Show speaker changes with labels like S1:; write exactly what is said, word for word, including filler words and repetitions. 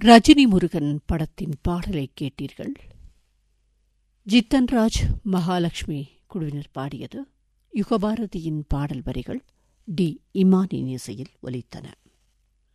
S1: ரஜினி முருகன் படத்தின் பாடலை கேட்டீர்கள். ஜித்தன்ராஜ், மகாலட்சுமி குழுவினர் பாடியது. யுகபாரதியின் பாடல் வரிகள் டி இமானின் இசையில் ஒலித்தன.